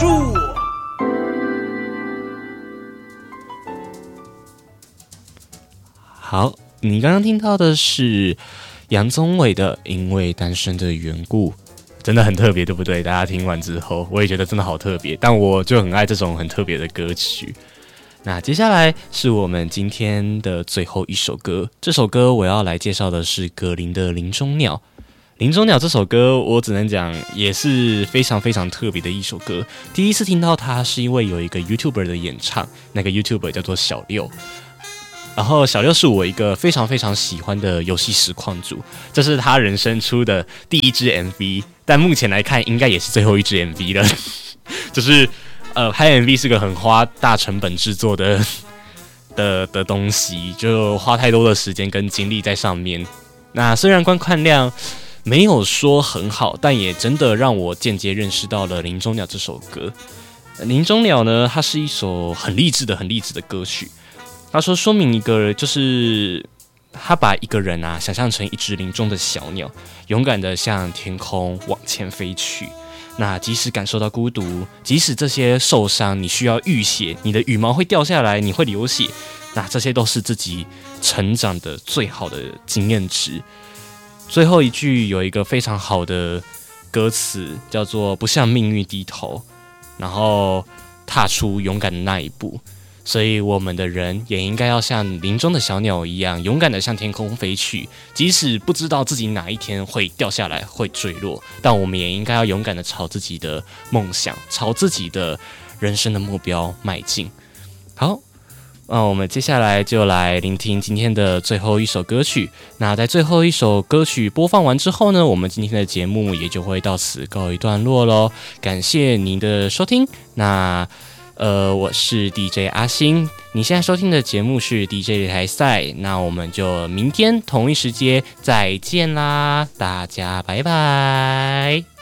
术。 好，你刚刚听到的是杨宗纬的《因为单身的缘故》，真的很特别，对不对？大家听完之后，我也觉得真的好特别，但我就很爱这种很特别的歌曲。那接下来是我们今天的最后一首歌，这首歌我要来介绍的是葛林的《林中鸟》。《林中鸟》这首歌，我只能讲也是非常非常特别的一首歌。第一次听到它，是因为有一个 YouTuber 的演唱，那个 YouTuber 叫做小六。然后小六是我一个非常非常喜欢的游戏实况主，这是他人生出的第一支 MV， 但目前来看应该也是最后一支 MV 了。就是拍 MV 是个很花大成本制作的东西，就花太多的时间跟精力在上面。那虽然观看量没有说很好，但也真的让我间接认识到了《林中鸟》这首歌。《林中鸟》呢，它是一首很励志的歌曲。他说明一个就是他把一个人啊想象成一只林中的小鸟，勇敢的向天空往前飞去。那即使感受到孤独，即使这些受伤你需要浴血，你的羽毛会掉下来，你会流血，那这些都是自己成长的最好的经验值。最后一句有一个非常好的歌词，叫做不向命运低头，然后踏出勇敢的那一步。所以我们的人也应该要像林中的小鸟一样，勇敢的向天空飞去，即使不知道自己哪一天会掉下来会坠落，但我们也应该要勇敢的朝自己的梦想，朝自己的人生的目标迈进。好，我们接下来就来聆听今天的最后一首歌曲。那在最后一首歌曲播放完之后呢，我们今天的节目也就会到此告一段落咯。感谢您的收听。那我是 DJ 阿星，你现在收听的节目是 DJ 擂台赛，那我们就明天同一时间再见啦，大家拜拜。